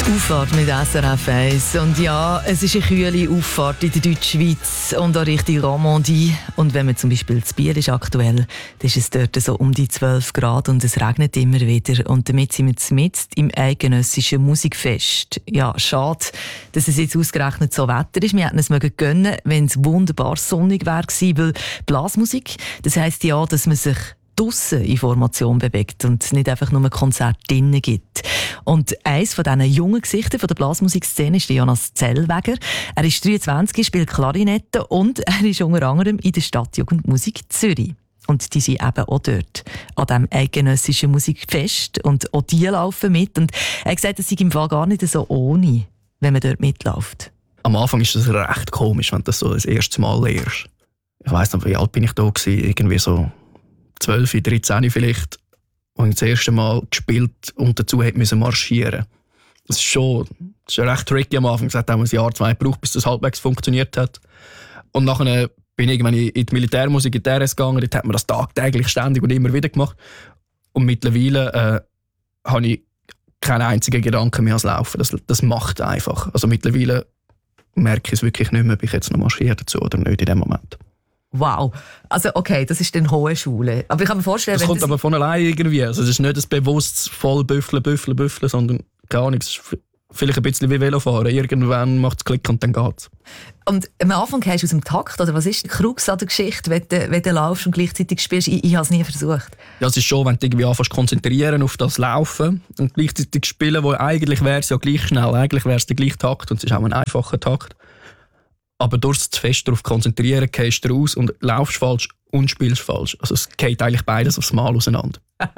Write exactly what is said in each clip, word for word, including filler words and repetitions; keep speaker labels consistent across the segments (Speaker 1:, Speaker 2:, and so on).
Speaker 1: Die Auffahrt mit S R F eins. Und ja, es ist eine kühle Auffahrt in der Deutschschweiz und auch Richtung Romandie. Und wenn man zum Beispiel in Biel ist aktuell, dann ist es dort so um die zwölf Grad und es regnet immer wieder. Und damit sind wir mitten im eidgenössischen Musikfest. Ja, schade, dass es jetzt ausgerechnet so Wetter ist. Wir hätten es mögen gönnen, wenn es wunderbar sonnig wäre gewesen, weil Blasmusik, das heisst ja, dass man sich draussen in Formation bewegt und nicht einfach nur ein Konzert drinnen gibt. Und eines von diesen jungen Gesichtern von der Blasmusikszene ist Jonas Zellweger. Er ist dreiundzwanzig, spielt Klarinette und er ist unter anderem in der Stadtjugendmusik Zürich. Und die sind eben auch dort, an diesem eidgenössischen Musikfest. Und auch die laufen mit. Und er hat gesagt, es sei im Fall gar nicht so ohne, wenn man dort mitläuft.
Speaker 2: Am Anfang ist das recht komisch, wenn du das so das erste Mal lernst. Ich weiss noch, wie alt bin ich da gewesen? Irgendwie so zwölf, dreizehn vielleicht, als ich das erste Mal gespielt und dazu musste marschieren. Das ist schon, das ist recht tricky am Anfang. Es hat auch ein Jahr, zwei gebraucht, bis das halbwegs funktioniert hat. Und nachher bin ich irgendwann in die Militärmusik in die R S gegangen. Dort hat man das tagtäglich ständig und immer wieder gemacht. Und mittlerweile äh, habe ich keinen einzigen Gedanken mehr als Laufen. Das, das macht einfach. Also mittlerweile merke ich es wirklich nicht mehr, ob ich jetzt noch marschiere dazu oder nicht in dem Moment.
Speaker 1: Wow. Also okay, das ist dann hohe Schule. Aber ich kann mir vorstellen,
Speaker 2: das
Speaker 1: wenn
Speaker 2: kommt
Speaker 1: das
Speaker 2: aber von allein irgendwie. Also es ist nicht ein bewusstes voll Büffeln, Büffeln, Büffeln, sondern keine Ahnung, es ist vielleicht ein bisschen wie Velofahren. Irgendwann macht es Klick und dann geht's.
Speaker 1: Und am Anfang gehst du aus dem Takt, oder was ist die Krux an der Geschichte, wenn du, wenn du laufst und gleichzeitig spielst? Ich, ich habe es nie versucht.
Speaker 2: Ja, es ist schon, wenn du irgendwie anfängst konzentrieren auf das Laufen und gleichzeitig spielen, wo eigentlich wäre es ja gleich schnell, eigentlich wäre es der gleiche Takt und es ist auch ein einfacher Takt. Aber durch das fest darauf konzentrieren, gehst du raus und laufst falsch und spielst falsch. Also es geht eigentlich beides aufs Mal auseinander.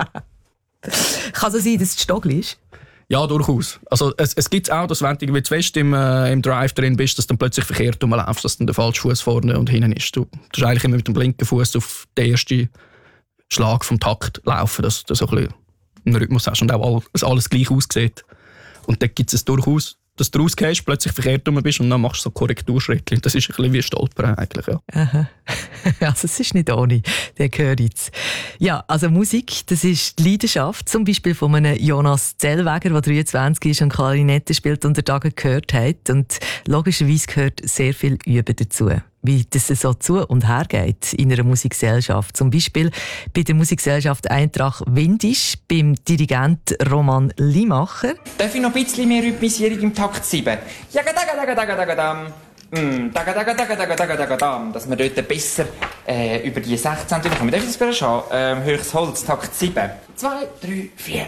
Speaker 1: Kann es sein, dass es Stoggli ist?
Speaker 2: Ja, durchaus. Also es, es gibt auch, dass wenn du zu fest im, äh, im Drive drin bist, dass du dann plötzlich verkehrt rumlaufst, dass dann der falsche Fuß vorne und hinten ist. Du musst eigentlich immer mit dem linken Fuß auf den ersten Schlag vom Takt laufen, dass du so ein bisschen einen Rhythmus hast und auch all, dass alles gleich aussieht. Und dann gibt es durchaus, dass du rausgehst, plötzlich verkehrt rum bist und dann machst du so Korrekturschritte. Das ist ein bisschen wie Stolpern eigentlich. Ja.
Speaker 1: Aha. Also es ist nicht ohne, der gehört jetzt. Ja, also Musik, das ist die Leidenschaft, zum Beispiel von einem Jonas Zellweger, der dreiundzwanzig ist und Klarinette spielt und der Tage gehört hat. Und logischerweise gehört sehr viel Üben dazu, wie das so zu und her geht in einer Musikgesellschaft. Zum Beispiel bei der Musikgesellschaft Eintracht Windisch, beim Dirigent Roman Limacher.
Speaker 3: Darf ich noch ein bisschen mehr Rhythmisierung im Takt sieben? Jagadagadagadagadagadam. Mm, dagadagadagadagadagadam. Dass wir dort besser äh, über die sechzehn kommen. Darf ich das schauen? Ähm, höchstes Holz, Takt sieben. zwei, drei, vier.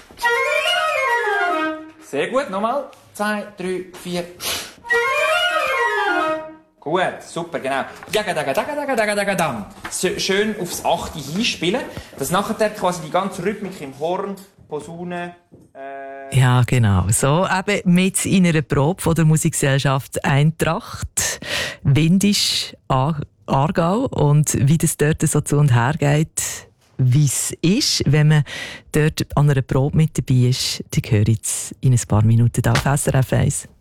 Speaker 3: Sehr gut, nochmal. zwei, drei, vier. Gut, super, genau. Jagadagadagadagadagadam. Schön aufs achte hinspielen, dass nachher quasi die ganze Rhythmik im Horn, Posaune... Äh
Speaker 1: ja, genau. So eben mit in einer Probe von der Musikgesellschaft Eintracht Windisch Aargau und wie das dort so zu und her geht, wie es ist, wenn man dort an einer Probe mit dabei ist, die hören jetzt in ein paar Minuten auf S R F eins.